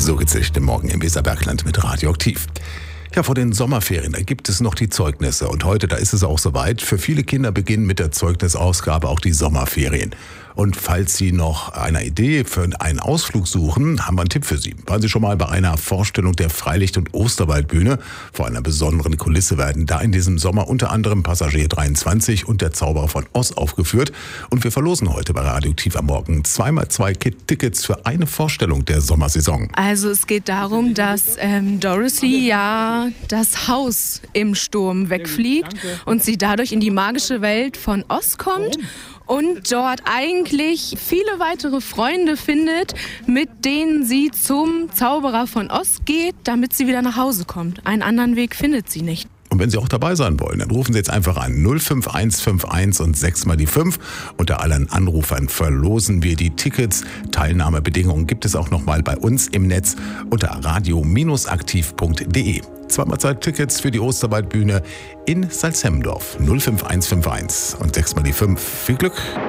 So geht's heute Morgen im Weserbergland mit Radioaktiv. Ja, vor den Sommerferien, da gibt es noch die Zeugnisse. Und heute, da ist es auch soweit. Für viele Kinder beginnen mit der Zeugnisausgabe auch die Sommerferien. Und falls Sie noch eine Idee für einen Ausflug suchen, haben wir einen Tipp für Sie. Waren Sie schon mal bei einer Vorstellung der Freilicht- und Osterwaldbühne? Vor einer besonderen Kulisse werden da in diesem Sommer unter anderem Passagier 23 und der Zauberer von Oz aufgeführt. Und wir verlosen heute bei Radioaktiv am Morgen 2x2 Tickets für eine Vorstellung der Sommersaison. Also es geht darum, dass Dorothy ja das Haus im Sturm wegfliegt und sie dadurch in die magische Welt von Oz kommt. Und dort eigentlich viele weitere Freunde findet, mit denen sie zum Zauberer von Oz geht, damit sie wieder nach Hause kommt. Einen anderen Weg findet sie nicht. Und wenn Sie auch dabei sein wollen, dann rufen Sie jetzt einfach an 05151 und 6 mal die 5. Unter allen Anrufern verlosen wir die Tickets. Teilnahmebedingungen gibt es auch nochmal bei uns im Netz unter radio-aktiv.de. 2x2 Tickets für die Osterwaldbühne in Salzhemmendorf. 05151 und 6 mal die 5. Viel Glück!